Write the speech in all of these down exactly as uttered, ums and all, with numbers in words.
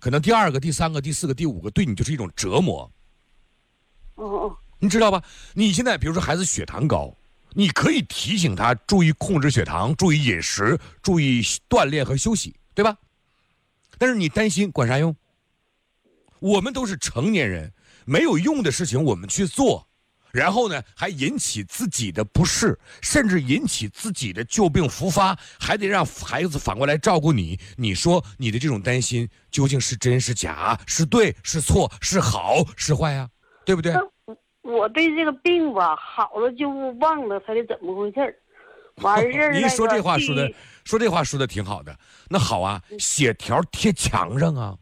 可能第二个、第三个、第四个、第五个对你就是一种折磨。 哦哦， 你知道吧？你现在比如说孩子血糖高，你可以提醒他注意控制血糖，注意饮食，注意锻炼和休息，对吧？但是你担心管啥用？我们都是成年人，没有用的事情我们去做，然后呢还引起自己的不适，甚至引起自己的旧病复发，还得让孩子反过来照顾你。你说你的这种担心究竟是真是假？是对是错？是好是坏呀？对不对？ 我对这个病吧，好了就忘了它的怎么回事儿，完事儿。 您说这话说的，说这话说的挺好的。那好啊，血条贴墙上啊，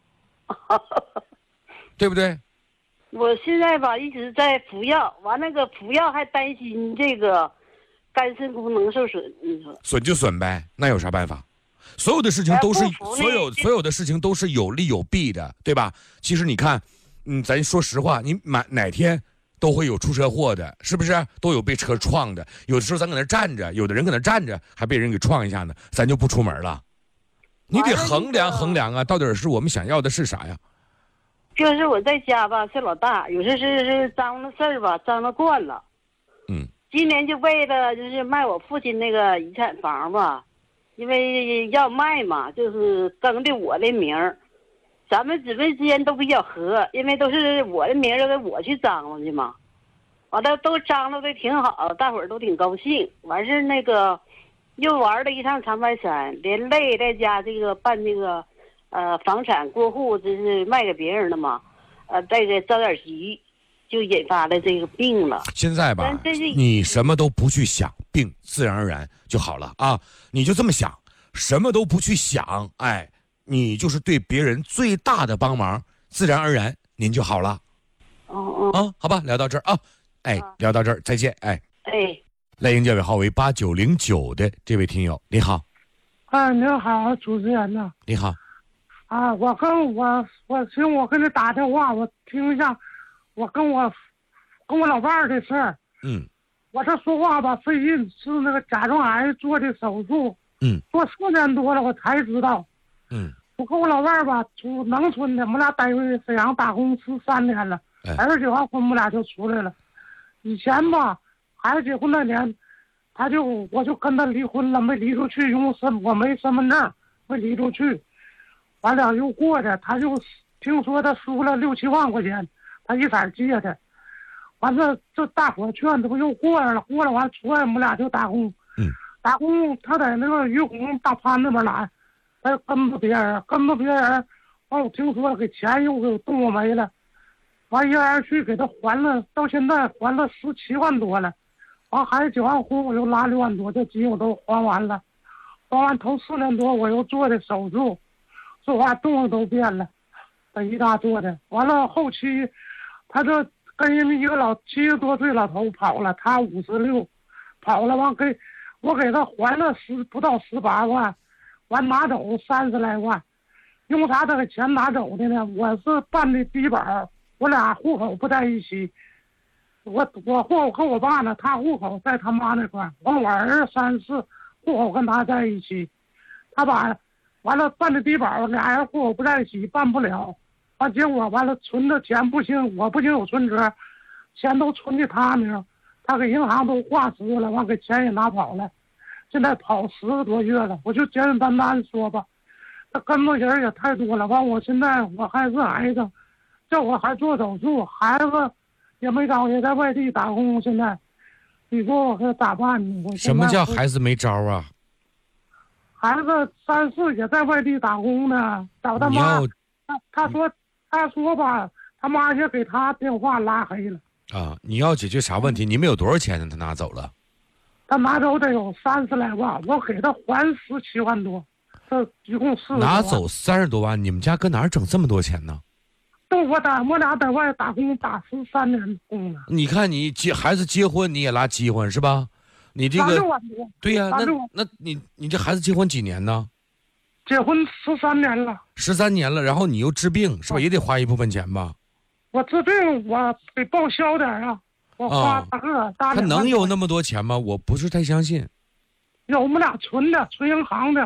对不对？ 我现在吧一直在服药，完那个服药还担心这个肝肾功能受损，你说损就损呗，那有啥办法？所有的事情都是所有所有的事情都是有利有弊的，对吧？其实你看。嗯，咱说实话，你哪哪天都会有出车祸的，是不是？都有被车撞的。有的时候咱搁那站着，有的人搁那站着，还被人给撞一下呢，咱就不出门了。你得衡量衡量啊，到底是我们想要的是啥呀？ 就是我在家吧，是老大，有时是是张罗事儿吧，张罗惯了。 嗯。 今年就为了就是卖我父亲那个遗产房吧，因为要卖嘛，就是登的我的名儿。咱们姊妹之间都比较和，因为都是我的名儿给我去张罗去嘛，完了都张罗的挺好，大伙儿都挺高兴。完事儿那个又玩了一趟长白山，连累在家这个办这个呃房产过户，这是卖给别人的嘛，呃再给着点急，就引发了这个病了。 现在吧，你什么都不去想，病自然而然就好了啊！你就这么想，什么都不去想，哎。你就是对别人最大的帮忙，自然而然您就好了。 哦哦啊，好吧，聊到这儿啊，哎，啊、聊到这儿，再见，哎哎， 赖英教委号为八九零九的这位听友，你好。 啊，您好，主持人呐。 你好。 啊，我跟我我行，我跟你打电话，我听一下，我跟我跟我老伴儿的事儿。 嗯。 我这说话吧费劲，是那个甲状癌做的手术。 嗯。 做四年多了，我才知道。 嗯。 我跟我老伴儿吧，出农村的，我们俩待回沈阳打工十三年了，二十九号婚我们俩就出来了。以前吧，孩子结婚那年，他就我就跟他离婚了，没离出去，因为身我没身份证，没离出去。完了又过的，他就听说他输了六七万块钱，他一色借的。完了这大伙劝，这不又过来了，过来完出来我们俩就打工。 嗯。 打工他在那个于洪大潘那边来。他跟着别人，跟着别人，完我听说给钱又给动我没了，完一来二去给他还了，到现在还了十七万多了，完还结完婚我又拉六万多，这几我都还完了，还完头四年多我又做的手术，说话动作都变了，北医大做的，完了后期他这跟人家一个老七十多岁老头跑了，他五十六，跑了完给我给他还了十不到十八万。完拿走三十来万，用啥这个钱拿走的呢？我是办的低保，我俩户口不在一起，我我户口跟我爸呢，他户口在他妈那块，完我儿子三四户口跟他在一起，他把完了办的低保，俩人户口不在一起办不了，完结果完了存的钱不行，我不行有存折，钱都存的他名，他给银行都挂失了，完给钱也拿跑了。现在跑十个多月了，我就简简单单说吧，他跟着人也太多了。完，我现在我还是癌症，叫我还做手术，孩子也没招，也在外地打工。现在，你说我可咋办呢？我什么叫孩子没招啊？ 孩子三四也在外地打工呢，找他妈。他他说他说吧，他妈也给他电话拉黑了。 啊，你要解决啥问题？你们有多少钱呢？他拿走了。 他拿走得有三十来万，我给他还十七万多，这一共四十多万。 拿走三十多万，你们家搁哪儿整这么多钱呢？ 都我打我俩在外打工打十三年工了。 你看你结孩子结婚你也拉饥荒是吧？你这个对呀、啊，那那你你这孩子结婚几年呢？ 结婚十三年了。 十三年了，然后你又治病是吧？也得花一部分钱吧？ 我治病我得报销点啊。我花大个大、 哦、他能有那么多钱吗？我不是太相信。 有我们俩存的，存银行的。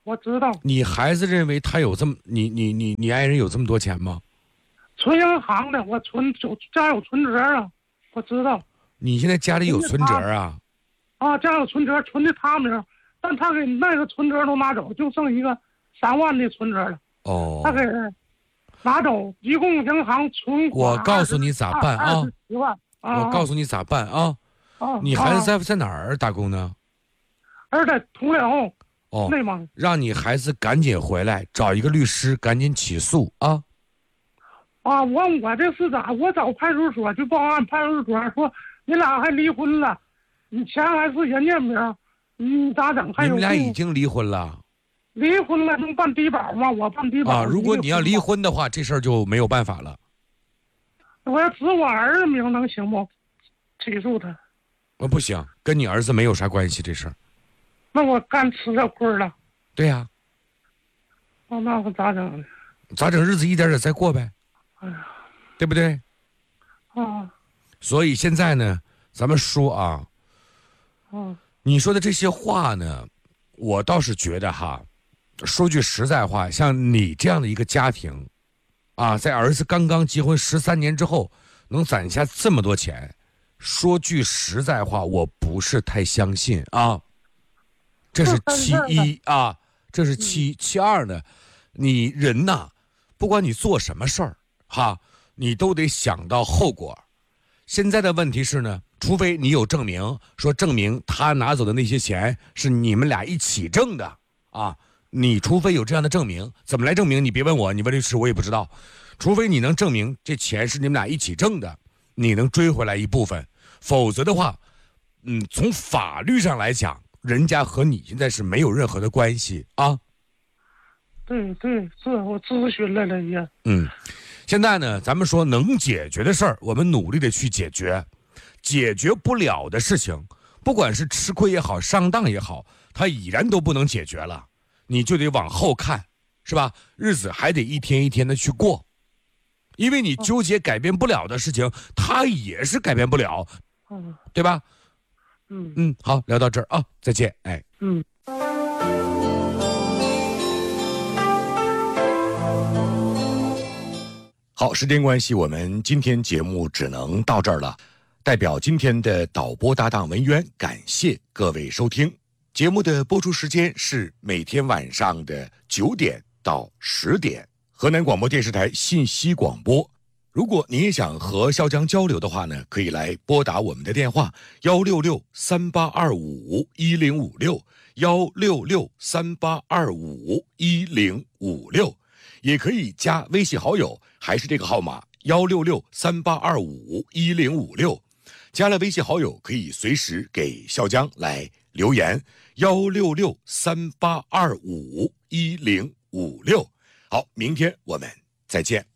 我知道。 你孩子认为他有这么你你你你爱人有这么多钱吗？ 存银行的，我存有家有存折啊，我知道。 你现在家里有存折啊？ 啊，家有存折，存的他名，但他给那个存折都拿走，就剩一个三万的存折了。 哦。 他给拿走，一共银行存款。 我告诉你咋办啊？ 十万。啊。 我告诉你咋办啊？ 啊。 你孩子在在哪儿打工呢？ 儿在通辽。 哦。 内蒙。 让你孩子赶紧回来，找一个律师，赶紧起诉啊。 啊，我我这是咋？我找派出所去报案，派出所说你俩还离婚了，你钱还是人家名，你咋整？还有你们俩已经离婚了。 离婚了能办低保吗？我办低保。 啊，如果你要离婚的话，这事儿就没有办法了。 我要指我儿子名能行不？起诉他。 呃，不行，跟你儿子没有啥关系这事儿。 那我干吃这亏了。 对呀、 啊。那我咋整？ 咋整？日子一点点再过呗。 哎呀， 对不对？ 啊。 所以现在呢，咱们说啊， 嗯， 你说的这些话呢，我倒是觉得哈，说句实在话，像你这样的一个家庭，啊，在儿子刚刚结婚十三年之后，能攒下这么多钱，说句实在话，我不是太相信啊。这是其一啊，这是其其二呢，你人呐，不管你做什么事儿。哈，你都得想到后果。现在的问题是呢，除非你有证明，说证明他拿走的那些钱是你们俩一起挣的啊，你除非有这样的证明，怎么来证明？你别问我，你问律师我也不知道。除非你能证明这钱是你们俩一起挣的，你能追回来一部分，否则的话，嗯，从法律上来讲，人家和你现在是没有任何的关系啊。 对对，是我咨询来了也。 嗯。现在呢，咱们说能解决的事儿，我们努力的去解决；解决不了的事情，不管是吃亏也好，上当也好，它已然都不能解决了，你就得往后看，是吧？日子还得一天一天的去过，因为你纠结改变不了的事情，它也是改变不了，对吧？ 嗯嗯，好，聊到这儿啊，再见，哎， 嗯。 好，时间关系，我们今天节目只能到这儿了。代表今天的导播搭档文渊，感谢各位收听。节目的播出时间是每天晚上的九点到十点，河南广播电视台信息广播。如果您也想和肖江交流的话呢，可以来拨打我们的电话幺六六三八二五一零五六幺六六三八二五一零五六，也可以加微信好友。还是这个号码幺六六三八二五一零五六，加了微信好友可以随时给肖江来留言幺六六三八二五一零五六。好，明天我们再见。